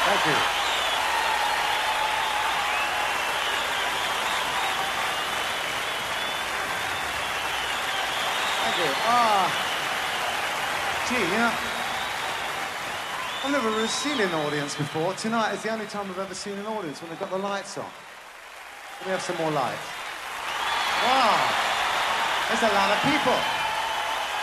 Thank you. Thank you. Gee, you know, I've never really seen an audience before. Tonight is the only time I've ever seen an audience when they've got the lights on. Let me have some more lights. Wow, there's a lot of people.